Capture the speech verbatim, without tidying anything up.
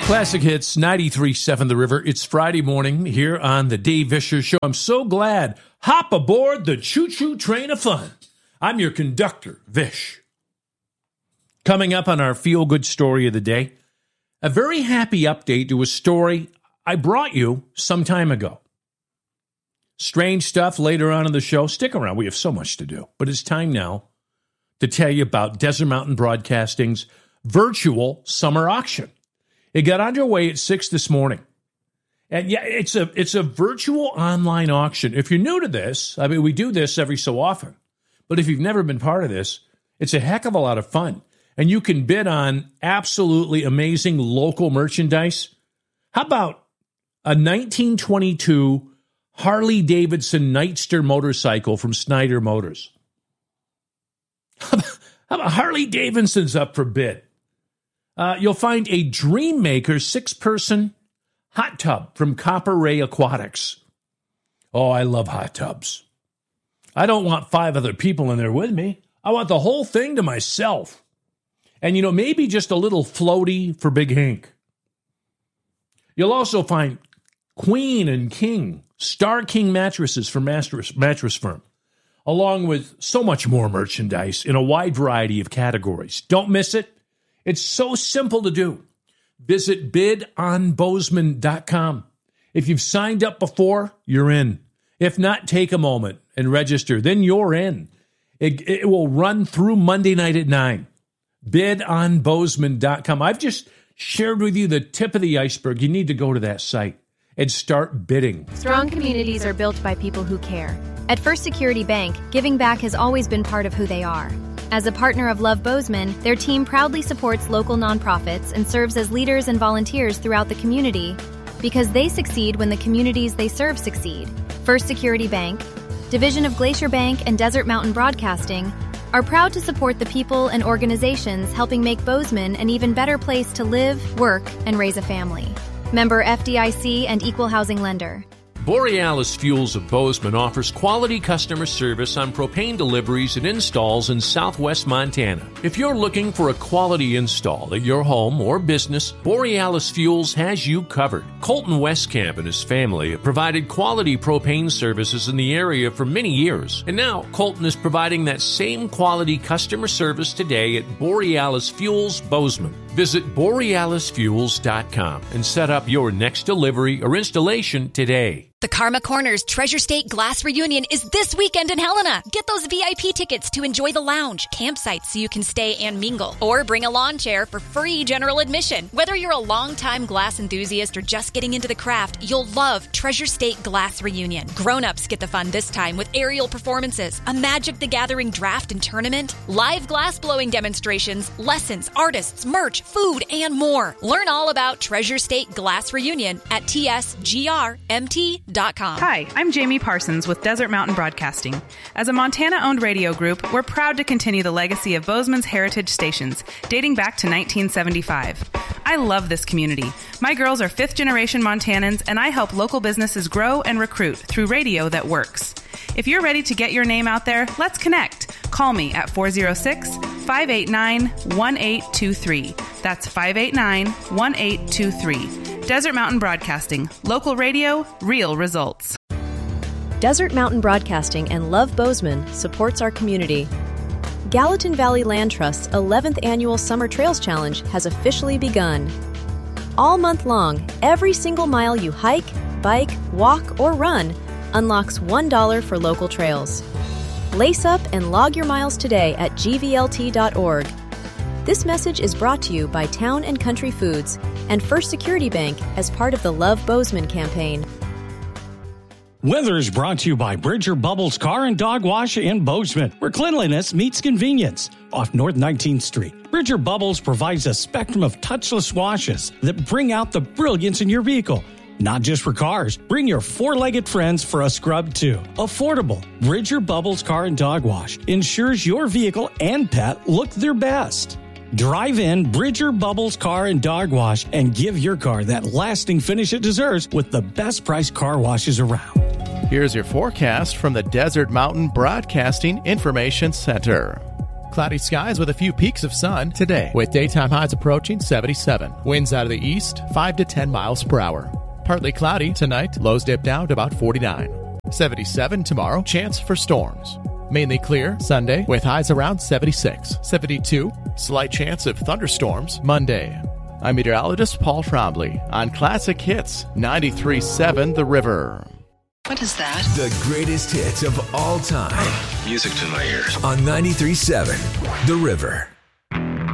Classic Hits, ninety-three point seven The River. It's Friday morning here on the Dave Vischer Show. I'm so glad. Hop aboard the choo-choo train of fun. I'm your conductor, Vish. Coming up on our feel-good story of the day, a very happy update to a story I brought you some time ago. Strange stuff later on in the show. Stick around. We have so much to do. But it's time now to tell you about Desert Mountain Broadcasting's virtual summer auction. It got underway at six this morning. And yeah, it's a it's a virtual online auction. If you're new to this, I mean, we do this every so often. But if you've never been part of this, it's a heck of a lot of fun. And you can bid on absolutely amazing local merchandise. How about a nineteen twenty-two Harley-Davidson Nightster motorcycle from Snyder Motors? How about Harley-Davidson's up for bid? Uh, you'll find a Dreammaker six-person hot tub from Copper Ray Aquatics. Oh, I love hot tubs. I don't want five other people in there with me. I want the whole thing to myself. And, you know, maybe just a little floaty for Big Hank. You'll also find Queen and King, Star King mattresses from Mattress, Mattress Firm, along with so much more merchandise in a wide variety of categories. Don't miss it. It's so simple to do. Visit bid on bozeman dot com. If you've signed up before, you're in. If not, take a moment and register. Then you're in. It, it will run through Monday night at nine. bid on bozeman dot com. I've just shared with you the tip of the iceberg. You need to go to that site and start bidding. Strong communities are built by people who care. At First Security Bank, giving back has always been part of who they are. As a partner of Love Bozeman, their team proudly supports local nonprofits and serves as leaders and volunteers throughout the community because they succeed when the communities they serve succeed. First Security Bank, Division of Glacier Bank and Desert Mountain Broadcasting, are proud to support the people and organizations helping make Bozeman an even better place to live, work, and raise a family. Member F D I C and Equal Housing Lender. Borealis Fuels of Bozeman offers quality customer service on propane deliveries and installs in southwest Montana. If you're looking for a quality install at your home or business, Borealis Fuels has you covered. Colton Westcamp and his family have provided quality propane services in the area for many years, and now Colton is providing that same quality customer service today at Borealis Fuels Bozeman. Visit borealis fuels dot com and set up your next delivery or installation today. The Karma Corners Treasure State Glass Reunion is this weekend in Helena. Get those V I P tickets to enjoy the lounge, campsites so you can stay and mingle, or bring a lawn chair for free general admission. Whether you're a longtime glass enthusiast or just getting into the craft, you'll love Treasure State Glass Reunion. Grown-ups get the fun this time with aerial performances, a Magic the Gathering draft and tournament, live glass blowing demonstrations, lessons, artists, merch, food, and more. Learn all about Treasure State Glass Reunion at T S G R M T dot com. Hi, I'm Jamie Parsons with Desert Mountain Broadcasting. As a Montana-owned radio group, we're proud to continue the legacy of Bozeman's heritage stations, dating back to nineteen seventy-five. I love this community. My girls are fifth-generation Montanans, and I help local businesses grow and recruit through radio that works. If you're ready to get your name out there, let's connect. Call me at four oh six, five eight nine, one eight two three. That's five eight nine, one eight two three. Desert Mountain Broadcasting. Local radio, real results. Desert Mountain Broadcasting and Love Bozeman supports our community. Gallatin Valley Land Trust's eleventh Annual Summer Trails Challenge has officially begun. All month long, every single mile you hike, bike, walk, or run unlocks one dollar for local trails. Lace up and log your miles today at G V L T dot org. This message is brought to you by Town and Country Foods and First Security Bank as part of the Love Bozeman campaign. Weather is brought to you by Bridger Bubbles Car and Dog Wash in Bozeman, where cleanliness meets convenience. Off North nineteenth Street, Bridger Bubbles provides a spectrum of touchless washes that bring out the brilliance in your vehicle. Not just for cars, bring your four-legged friends for a scrub too. Affordable, Bridger Bubbles Car and Dog Wash ensures your vehicle and pet look their best. Drive in Bridger Bubbles Car and Dog Wash and give your car that lasting finish it deserves with the best price car washes around. Here's your forecast from the Desert Mountain Broadcasting Information Center. Cloudy skies with a few peaks of sun today, with daytime highs approaching seventy-seven. Winds out of the east, five to ten miles per hour. Partly cloudy tonight, lows dip down to about forty-nine. seventy-seven tomorrow, chance for storms. Mainly clear Sunday with highs around seventy-six. seventy-two, slight chance of thunderstorms Monday. I'm meteorologist Paul Trombley on Classic Hits ninety-three point seven The River. What is that? The greatest hits of all time. Music to my ears. On ninety-three point seven The River.